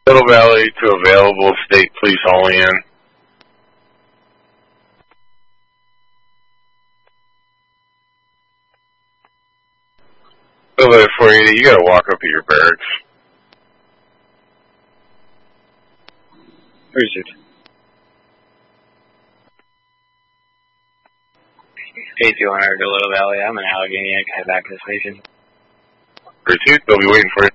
Little Valley to available, state police only in. Little Valley 480, you gotta walk up to your barracks. Where's it? 8200 to Little Valley. I'm in Allegheny. I can head back to the station. Pursuit, they'll be waiting for you.